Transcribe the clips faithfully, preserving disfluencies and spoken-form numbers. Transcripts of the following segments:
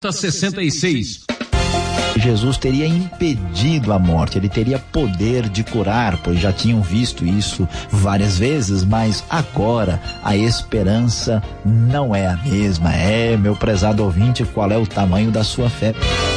sessenta e seis. Jesus teria impedido a morte, ele teria poder de curar, pois já tinham visto isso várias vezes, mas agora a esperança não é a mesma. É, meu prezado ouvinte, qual é o tamanho da sua fé?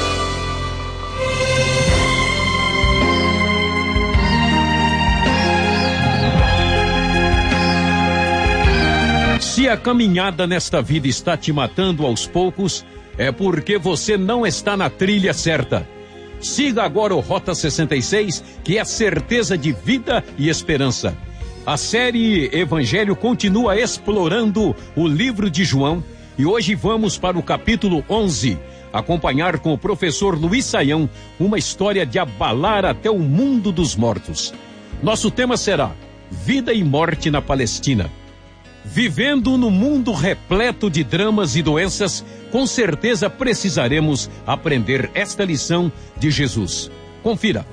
Se a caminhada nesta vida está te matando aos poucos, é porque você não está na trilha certa. Siga agora o Rota sessenta e seis, que é certeza de vida e esperança. A série Evangelho continua explorando o livro de João e hoje vamos para o capítulo onze, acompanhar com o professor Luiz Saião uma história de abalar até o mundo dos mortos. Nosso tema será Vida e Morte na Palestina. Vivendo no mundo repleto de dramas e doenças, com certeza precisaremos aprender esta lição de Jesus. Confira.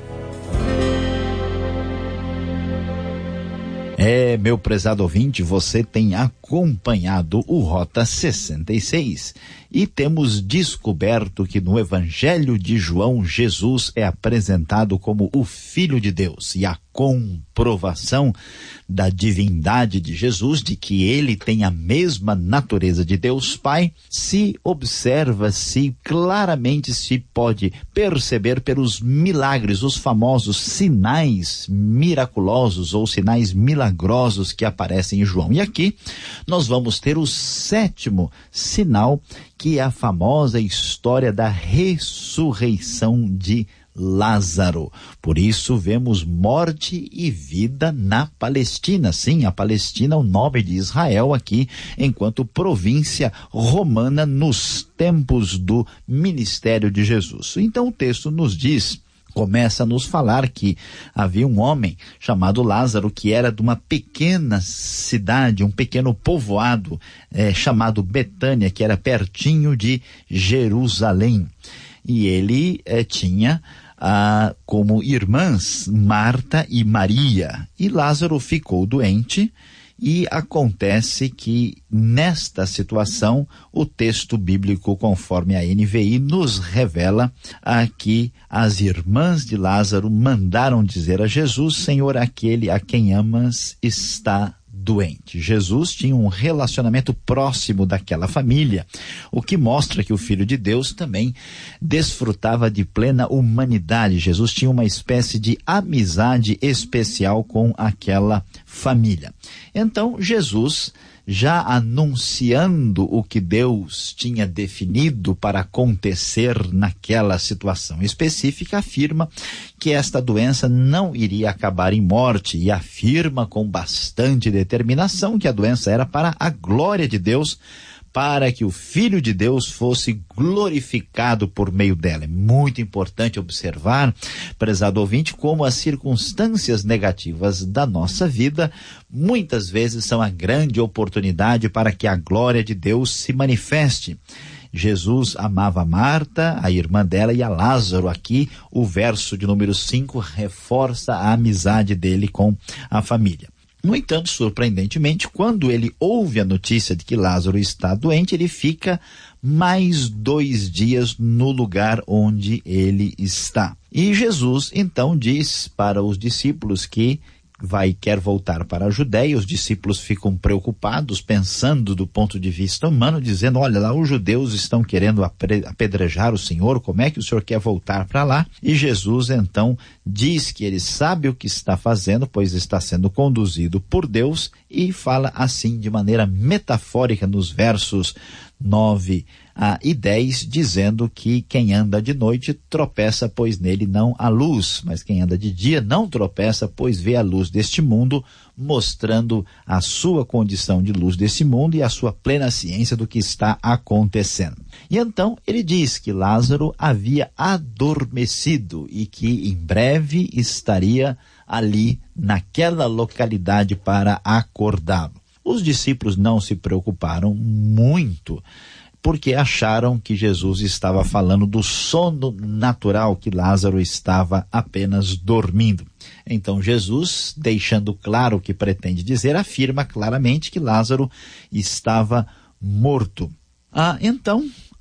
É, meu prezado ouvinte, você tem acompanhado o Rota sessenta e seis e temos descoberto que no Evangelho de João, Jesus é apresentado como o Filho de Deus, e a comprovação da divindade de Jesus, de que ele tem a mesma natureza de Deus Pai, se observa, se claramente se pode perceber pelos milagres, os famosos sinais miraculosos ou sinais milagrosos que aparecem em João. E aqui nós vamos ter o sétimo sinal, que é a famosa história da ressurreição de Lázaro. Por isso vemos morte e vida na Palestina. Sim, a Palestina é o nome de Israel aqui, enquanto província romana nos tempos do ministério de Jesus. Então o texto nos diz, começa a nos falar que havia um homem chamado Lázaro, que era de uma pequena cidade, um pequeno povoado é, chamado Betânia, que era pertinho de Jerusalém. E ele é, tinha ah, como irmãs Marta e Maria. E Lázaro ficou doente. E acontece que, nesta situação, o texto bíblico, conforme a N V I, nos revela ah, que as irmãs de Lázaro mandaram dizer a Jesus: Senhor, aquele a quem amas está doente. Jesus tinha um relacionamento próximo daquela família, o que mostra que o Filho de Deus também desfrutava de plena humanidade. Jesus tinha uma espécie de amizade especial com aquela família. Então Jesus, já anunciando o que Deus tinha definido para acontecer naquela situação específica, afirma que esta doença não iria acabar em morte, e afirma com bastante determinação que a doença era para a glória de Deus, para que o Filho de Deus fosse glorificado por meio dela. É muito importante observar, prezado ouvinte, como as circunstâncias negativas da nossa vida muitas vezes são a grande oportunidade para que a glória de Deus se manifeste. Jesus amava Marta, a irmã dela, e a Lázaro. Aqui o verso de número cinco reforça a amizade dele com a família. No entanto, surpreendentemente, quando ele ouve a notícia de que Lázaro está doente, ele fica mais dois dias no lugar onde ele está. E Jesus, então, diz para os discípulos que vai quer voltar para a Judéia. Os discípulos ficam preocupados, pensando do ponto de vista humano, dizendo: olha lá, os judeus estão querendo apedrejar o Senhor, como é que o Senhor quer voltar para lá? E Jesus então diz que ele sabe o que está fazendo, pois está sendo conduzido por Deus, e fala assim de maneira metafórica nos versos nove ah, e dez, dizendo que quem anda de noite tropeça, pois nele não há luz, mas quem anda de dia não tropeça, pois vê a luz deste mundo, mostrando a sua condição de luz desse mundo e a sua plena ciência do que está acontecendo. E então ele diz que Lázaro havia adormecido e que em breve estaria ali naquela localidade para acordá-lo. Os discípulos não se preocuparam muito, porque acharam que Jesus estava falando do sono natural, que Lázaro estava apenas dormindo. Então Jesus, deixando claro o que pretende dizer, afirma claramente que Lázaro estava morto. Ah, então,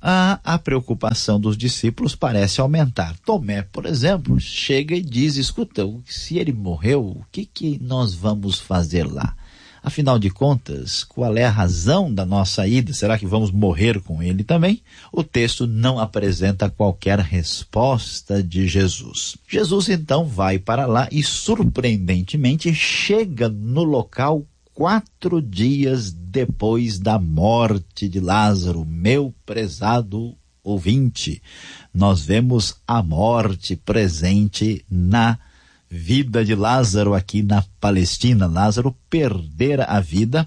a, a preocupação dos discípulos parece aumentar. Tomé, por exemplo, chega e diz, escuta, se ele morreu, o que, que nós vamos fazer lá? Afinal de contas, qual é a razão da nossa ida? Será que vamos morrer com ele também? O texto não apresenta qualquer resposta de Jesus. Jesus então vai para lá e, surpreendentemente, chega no local quatro dias depois da morte de Lázaro. Meu prezado ouvinte, nós vemos a morte presente na vida de Lázaro aqui na Palestina. Lázaro perdera a vida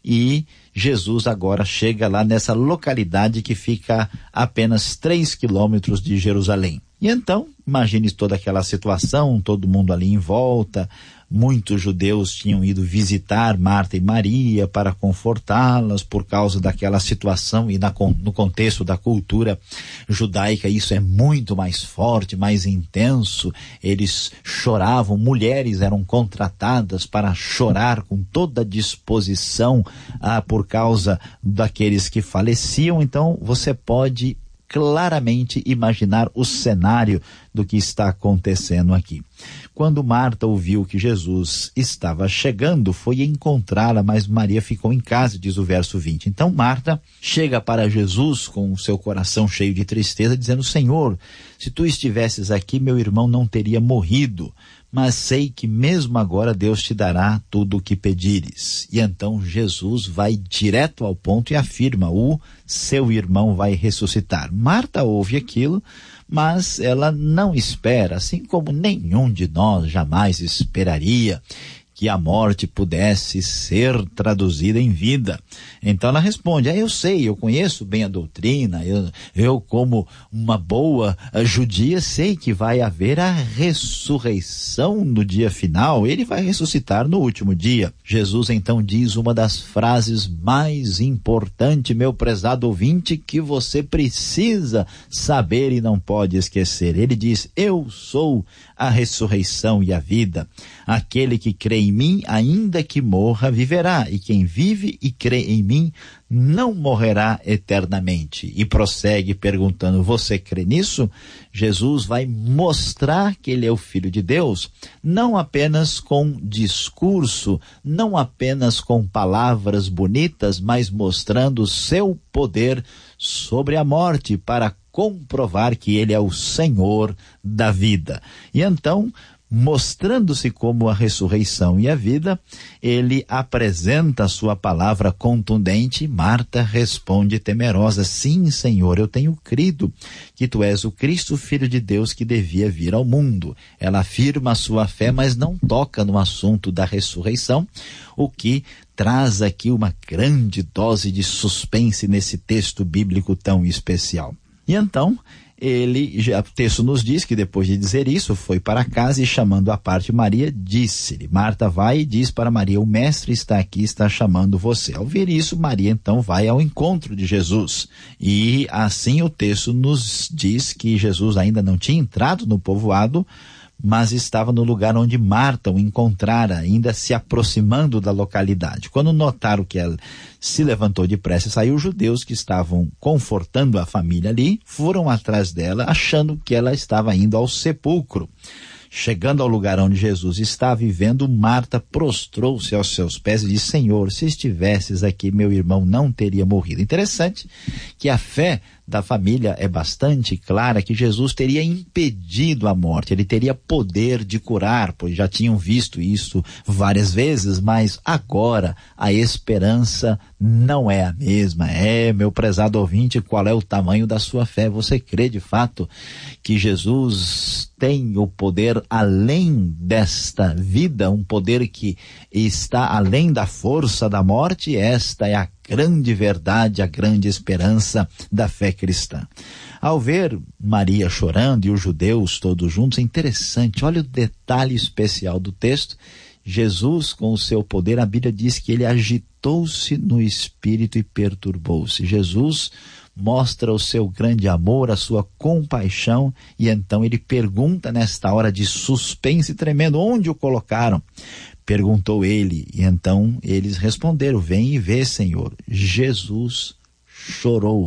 e Jesus agora chega lá nessa localidade que fica a apenas três quilômetros de Jerusalém. E então, imagine toda aquela situação, todo mundo ali em volta. Muitos judeus tinham ido visitar Marta e Maria para confortá-las por causa daquela situação, e na, no contexto da cultura judaica isso é muito mais forte, mais intenso. Eles choravam, mulheres eram contratadas para chorar com toda a disposição ah, por causa daqueles que faleciam. Então você pode claramente imaginar o cenário do que está acontecendo aqui. Quando Marta ouviu que Jesus estava chegando, foi encontrá-la, mas Maria ficou em casa, diz o verso vinte. Então Marta chega para Jesus com o seu coração cheio de tristeza, dizendo, Senhor, se tu estivesses aqui, meu irmão não teria morrido, mas sei que mesmo agora Deus te dará tudo o que pedires. E então Jesus vai direto ao ponto e afirma, o seu irmão vai ressuscitar. Marta ouve aquilo, mas ela não espera, assim como nenhum de nós jamais esperaria que a morte pudesse ser traduzida em vida. Então ela responde, ah, eu sei, eu conheço bem a doutrina, eu, eu como uma boa judia sei que vai haver a ressurreição no dia final, ele vai ressuscitar no último dia. Jesus então diz uma das frases mais importantes, meu prezado ouvinte, que você precisa saber e não pode esquecer. Ele diz, eu sou a ressurreição e a vida. Aquele que crê em mim, ainda que morra, viverá. E quem vive e crê em mim, não morrerá eternamente. E prossegue perguntando, você crê nisso? Jesus vai mostrar que ele é o Filho de Deus, não apenas com discurso, não apenas com palavras bonitas, mas mostrando o seu poder sobre a morte para comprovar que ele é o Senhor da vida. E então, mostrando-se como a ressurreição e a vida, ele apresenta a sua palavra contundente. Marta responde temerosa, sim, Senhor, eu tenho crido que tu és o Cristo, Filho de Deus, que devia vir ao mundo. Ela afirma a sua fé, mas não toca no assunto da ressurreição, o que traz aqui uma grande dose de suspense nesse texto bíblico tão especial. E então, ele, já, o texto nos diz que depois de dizer isso, foi para casa e chamando à parte Maria, disse-lhe, Marta vai e diz para Maria, o mestre está aqui, está chamando você. Ao ver isso, Maria então vai ao encontro de Jesus. E assim o texto nos diz que Jesus ainda não tinha entrado no povoado, mas estava no lugar onde Marta o encontrara, ainda se aproximando da localidade. Quando notaram que ela se levantou depressa e saiu, os judeus que estavam confortando a família ali, foram atrás dela, achando que ela estava indo ao sepulcro. Chegando ao lugar onde Jesus estava vivendo, Marta prostrou-se aos seus pés e disse, Senhor, se estivesses aqui, meu irmão não teria morrido. Interessante que a fé da família é bastante clara que Jesus teria impedido a morte, ele teria poder de curar, pois já tinham visto isso várias vezes, mas agora a esperança não é a mesma. É, meu prezado ouvinte, qual é o tamanho da sua fé? Você crê de fato que Jesus tem o poder além desta vida, um poder que está além da força da morte? Esta é a grande verdade, a grande esperança da fé cristã. Ao ver Maria chorando e os judeus todos juntos, é interessante, olha o detalhe especial do texto. Jesus, com o seu poder, a Bíblia diz que ele agitou-se no espírito e perturbou-se. Jesus mostra o seu grande amor, a sua compaixão, e então ele pergunta nesta hora de suspense tremendo, onde o colocaram? Perguntou ele, e então eles responderam, vem e vê, Senhor. Jesus chorou.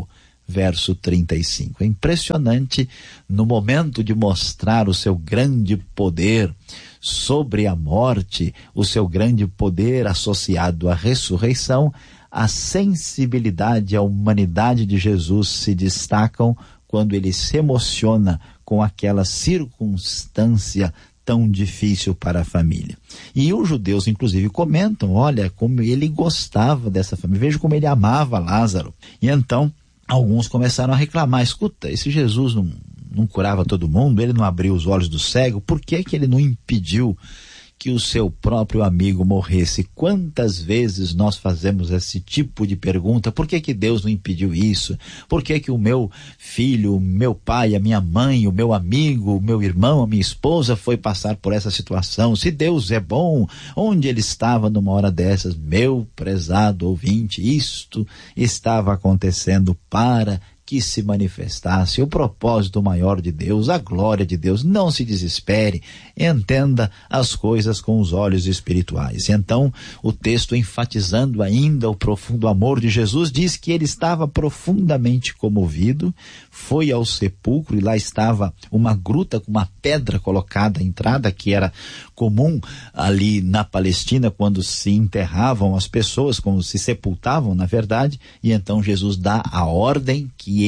verso trinta e cinco. É impressionante, no momento de mostrar o seu grande poder sobre a morte, o seu grande poder associado à ressurreição, a sensibilidade e a humanidade de Jesus se destacam quando ele se emociona com aquela circunstância tão difícil para a família. E os judeus, inclusive, comentam, olha, como ele gostava dessa família, veja como ele amava Lázaro. E então, alguns começaram a reclamar, escuta, esse Jesus não, não curava todo mundo, ele não abriu os olhos do cego, por que que ele não impediu que o seu próprio amigo morresse? Quantas vezes nós fazemos esse tipo de pergunta? Por que que Deus não impediu isso? Por que que o meu filho, o meu pai, a minha mãe, o meu amigo, o meu irmão, a minha esposa foi passar por essa situação? Se Deus é bom, onde ele estava numa hora dessas? Meu prezado ouvinte, isto estava acontecendo para que se manifestasse o propósito maior de Deus, a glória de Deus. Não se desespere, entenda as coisas com os olhos espirituais. Então, o texto, enfatizando ainda o profundo amor de Jesus, diz que ele estava profundamente comovido, foi ao sepulcro e lá estava uma gruta com uma pedra colocada à entrada, que era comum ali na Palestina quando se enterravam as pessoas, quando se sepultavam, na verdade, e então Jesus dá a ordem que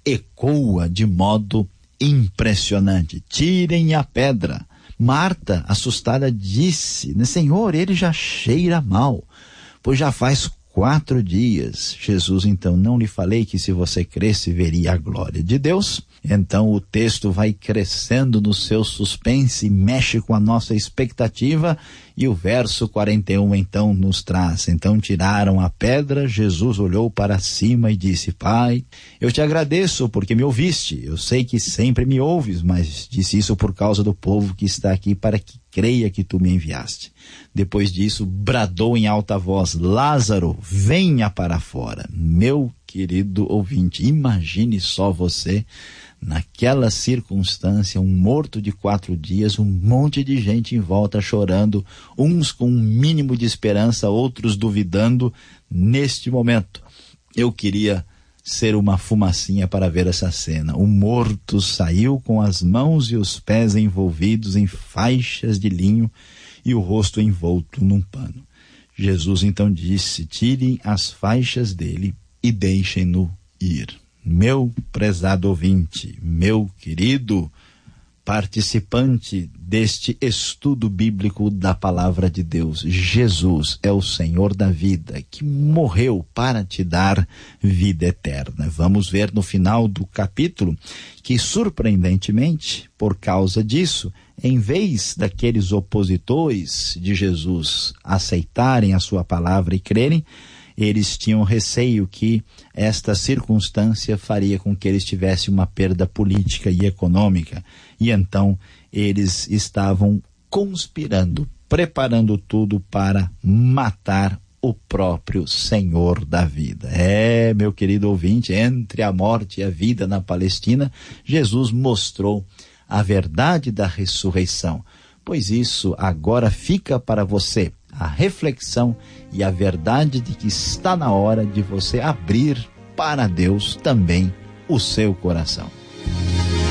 ecoa de modo impressionante: tirem a pedra. Marta, assustada, disse, Senhor, ele já cheira mal, pois já faz quatro dias. Jesus, então, não lhe falei que se você cresce veria a glória de Deus? Então o texto vai crescendo no seu suspense, mexe com a nossa expectativa, e o verso quarenta e um então nos traz: então tiraram a pedra, Jesus olhou para cima e disse, Pai, eu te agradeço porque me ouviste, eu sei que sempre me ouves, mas disse isso por causa do povo que está aqui, para que creia que tu me enviaste. Depois disso, bradou em alta voz, Lázaro, venha para fora. Meu querido ouvinte, imagine só você, naquela circunstância, um morto de quatro dias, um monte de gente em volta chorando, uns com um mínimo de esperança, outros duvidando. Neste momento, eu queria ser uma fumacinha para ver essa cena. O morto saiu com as mãos e os pés envolvidos em faixas de linho e o rosto envolto num pano. Jesus então disse, tirem as faixas dele e deixem-no ir. Meu prezado ouvinte, meu querido participante deste estudo bíblico da palavra de Deus, Jesus é o Senhor da vida, que morreu para te dar vida eterna. Vamos ver no final do capítulo que, surpreendentemente, por causa disso, em vez daqueles opositores de Jesus aceitarem a sua palavra e crerem, eles tinham receio que esta circunstância faria com que eles tivessem uma perda política e econômica. E então eles estavam conspirando, preparando tudo para matar o próprio Senhor da vida. É, meu querido ouvinte, entre a morte e a vida na Palestina, Jesus mostrou a verdade da ressurreição. Pois isso agora fica para você, a reflexão e a verdade de que está na hora de você abrir para Deus também o seu coração.